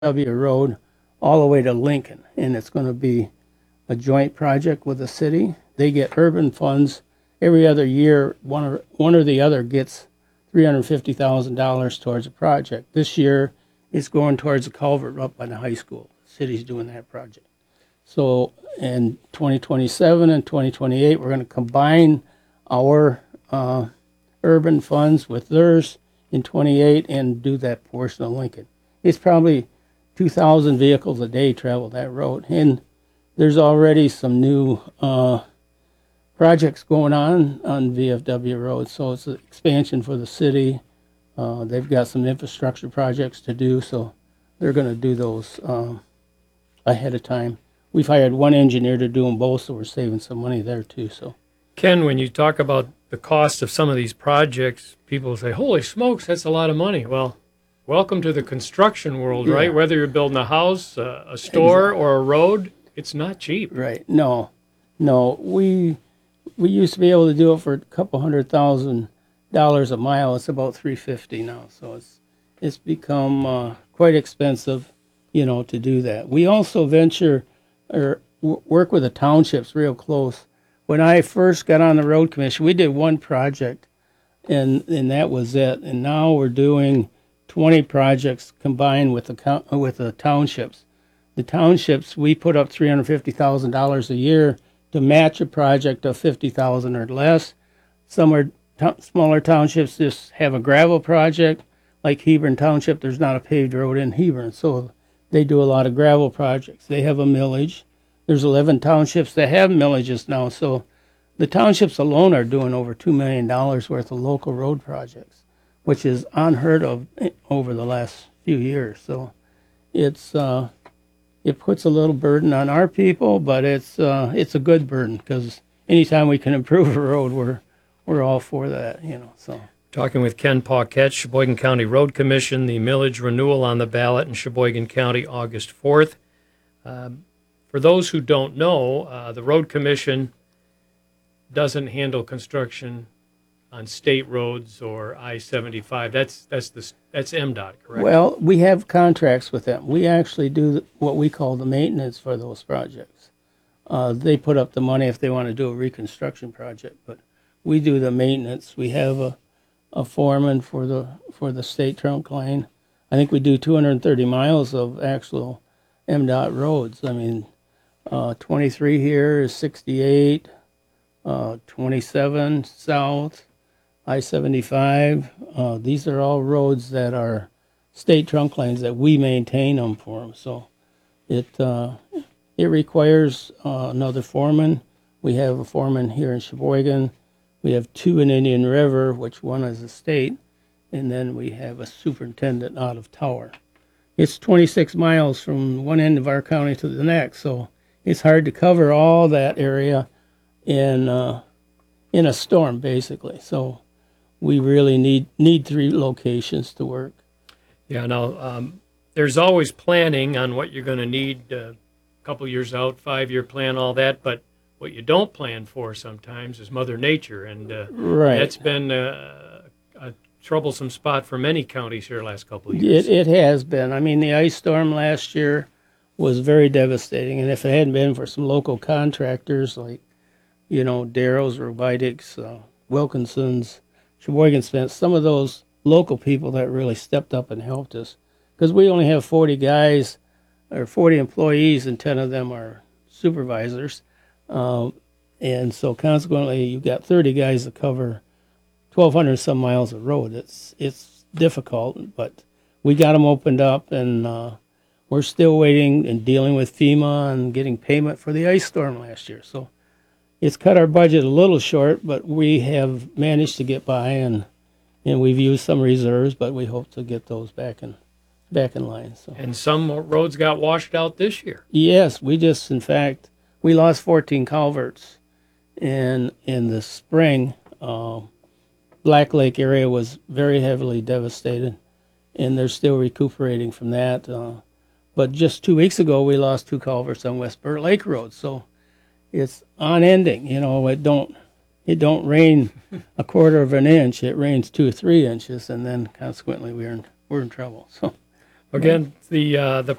W Road all the way to Lincoln, and it's going to be a joint project with the city. They get urban funds every other year. One or the other gets $350,000 towards a project. This year, it's going towards a culvert up by the high school. The city's doing that project. So in 2027 and 2028, we're going to combine our urban funds with theirs in 28 and do that portion of Lincoln. It's probably 2,000 vehicles a day travel that road. And there's already some new projects going on VFW Road, so it's an expansion for the city. They've got some infrastructure projects to do, so they're going to do those ahead of time. We've hired one engineer to do them both, so we're saving some money there too. So, Ken, when you talk about the cost of some of these projects, people say, holy smokes, that's a lot of money. Well, welcome to the construction world, Yeah. right? Whether you're building a house, a store, Exactly. or a road, it's not cheap. Right. No. We used to be able to do it for a couple $100,000 a mile. It's about $350 now, so it's become quite expensive, to do that. We also venture or work with the townships real close. When I first got on the road commission, we did one project, and that was it. And now we're doing 20 projects combined with the townships. The townships, we put up $350,000 a year to match a project of $50,000 or less. Some are smaller townships just have a gravel project, like Hebron Township. There's not a paved road in Hebron, so they do a lot of gravel projects. They have a millage. There's 11 townships that have millages now, so the townships alone are doing over $2 million worth of local road projects, which is unheard of over the last few years. So it puts a little burden on our people, but it's a good burden because anytime we can improve a road, we're all for that, So Talking with Ken Paquette, Sheboygan County Road Commission, the millage renewal on the ballot in Sheboygan County, August 4th. For those who don't know, the Road Commission doesn't handle construction on state roads or I-75. That's MDOT, correct? Well, we have contracts with them. We actually do what we call the maintenance for those projects. They put up the money if they want to do a reconstruction project, but we do the maintenance. We have a foreman for the state trunk line. I think we do 230 miles of actual MDOT roads. I mean, 23 here is 68, 27 south, I-75. These are all roads that are state trunk lines that we maintain them for them. So it requires another foreman. We have a foreman here in Sheboygan. We have two in Indian River, which one is the state, and then we have a superintendent out of Tower. It's 26 miles from one end of our county to the next, so it's hard to cover all that area in a storm, basically. So we really need 3 locations to work. Yeah, now, there's always planning on what you're going to need a couple years out, 5-year plan, all that, but what you don't plan for sometimes is Mother Nature, and Right. that's been a troublesome spot for many counties here the last couple of years. It has been. I mean, the ice storm last year was very devastating, and if it hadn't been for some local contractors like, Darrow's, Robitic's, Wilkinson's, Sheboygan Spence, some of those local people that really stepped up and helped us, because we only have 40 guys or 40 employees, and 10 of them are supervisors. And so consequently, you've got 30 guys to cover 1,200 some miles of road. It's difficult, but we got them opened up, and we're still waiting and dealing with FEMA and getting payment for the ice storm last year. So it's cut our budget a little short, but we have managed to get by, and we've used some reserves, but we hope to get those back in line. So. And some roads got washed out this year. Yes, in fact, we lost 14 culverts in the spring. Black Lake area was very heavily devastated, and they're still recuperating from that. But just 2 weeks ago, we lost 2 culverts on West Burt Lake Road. So it's unending. It don't rain a quarter of an inch. It rains 2 or 3 inches, and then consequently we're in trouble. So Again, the